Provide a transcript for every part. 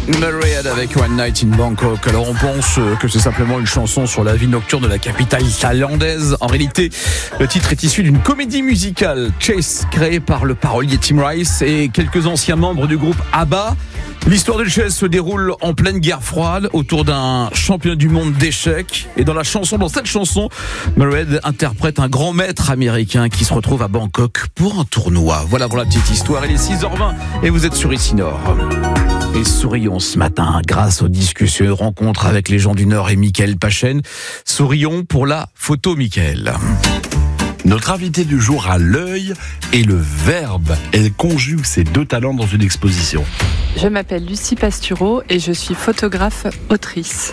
Myriad avec One Night in Bangkok. Alors on pense que c'est simplement une chanson sur la vie nocturne de la capitale thaïlandaise. En réalité, le titre est issu d'une comédie musicale Chase, créée par le parolier Tim Rice et quelques anciens membres du groupe ABBA. L'histoire de Chase se déroule en pleine guerre froide autour d'un champion du monde d'échecs. Et dans cette chanson, Myriad interprète un grand maître américain qui se retrouve à Bangkok pour un tournoi. Voilà pour la petite histoire. Il est 6h20 et vous êtes sur ICI Nord. Et sourions ce matin grâce aux discussions et rencontres avec les gens du Nord et Mickaël Pachen. Sourions pour la photo, Mickaël. Notre invité du jour a l'œil et le verbe. Elle conjugue ces deux talents dans une exposition. Je m'appelle Lucie Pastureau et je suis photographe-autrice.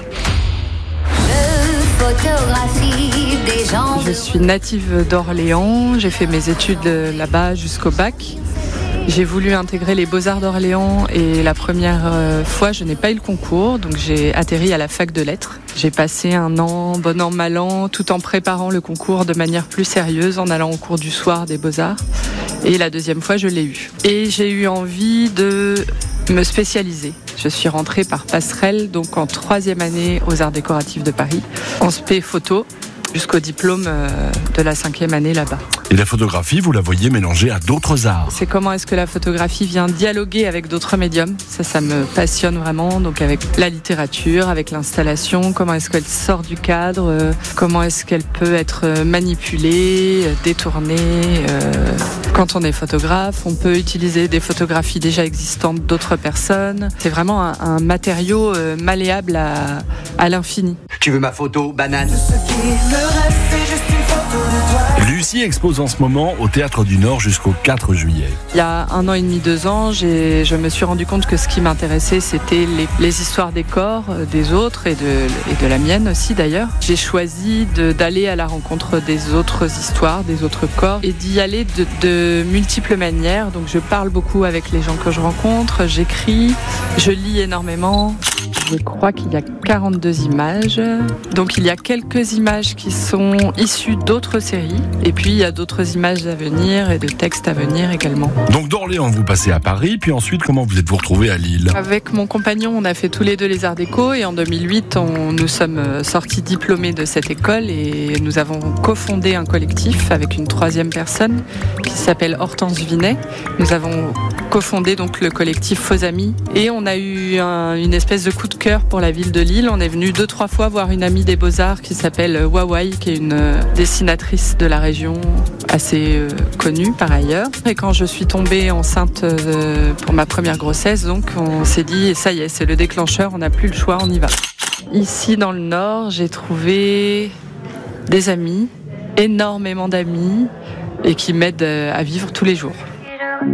Je suis native d'Orléans, j'ai fait mes études là-bas jusqu'au bac. J'ai voulu intégrer les Beaux-Arts d'Orléans et la première fois, je n'ai pas eu le concours, donc j'ai atterri à la fac de lettres. J'ai passé un an, bon an, mal an, tout en préparant le concours de manière plus sérieuse, en allant au cours du soir des Beaux-Arts. Et la deuxième fois, je l'ai eu. Et j'ai eu envie de me spécialiser. Je suis rentrée par passerelle, donc en 3e année aux Arts décoratifs de Paris, en spé photo, jusqu'au diplôme de la 5e année là-bas. Et la photographie, vous la voyez mélangée à d'autres arts. C'est comment est-ce que la photographie vient dialoguer avec d'autres médiums. Ça me passionne vraiment. Donc avec la littérature, avec l'installation, comment est-ce qu'elle sort du cadre, comment est-ce qu'elle peut être manipulée, détournée. Quand on est photographe, on peut utiliser des photographies déjà existantes d'autres personnes. C'est vraiment un matériau malléable à l'infini. Tu veux ma photo, banane ? Lucie expose en ce moment au Théâtre du Nord jusqu'au 4 juillet. Il y a 1 an et demi, 2 ans, je me suis rendu compte que ce qui m'intéressait, c'était les histoires des corps des autres et de la mienne aussi d'ailleurs. J'ai choisi d'aller à la rencontre des autres histoires, des autres corps et d'y aller de multiples manières. Donc je parle beaucoup avec les gens que je rencontre, j'écris, je lis énormément. Je crois qu'il y a 42 images. Donc il y a quelques images qui sont issues d'autres séries. Et puis il y a d'autres images à venir et de textes à venir également. Donc d'Orléans, vous passez à Paris, puis ensuite comment vous êtes-vous retrouvés à Lille ? Avec mon compagnon, on a fait tous les deux les Arts Déco et en 2008, nous sommes sortis diplômés de cette école et nous avons cofondé un collectif avec une 3e personne qui s'appelle Hortense Vinet. Nous avons cofondé donc le collectif Faux Amis et on a eu une espèce de coup de cœur pour la ville de Lille. On est venu 2-3 fois voir une amie des Beaux-Arts qui s'appelle Wawai, qui est une dessinatrice de la région assez connue par ailleurs. Et quand je suis tombée enceinte pour ma première grossesse, donc on s'est dit ça y est, c'est le déclencheur, on n'a plus le choix, on y va. Ici dans le Nord, j'ai trouvé des amis, énormément d'amis et qui m'aident à vivre tous les jours.